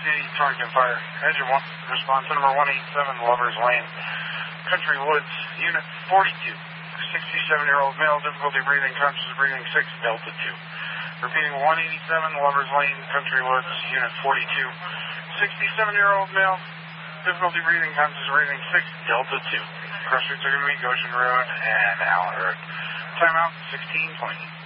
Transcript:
Torrington Fire. Engine 1, response to number 187, Lovers Lane, Country Woods, Unit 42. 67-year-old male, difficulty breathing, conscious breathing, 6, Delta 2. Repeating, 187, Lovers Lane, Country Woods, Unit 42. 67-year-old male, difficulty breathing, conscious breathing, 6, Delta 2. Cross streets are going to be Goshen Road and Allen Road. Timeout, 16:20.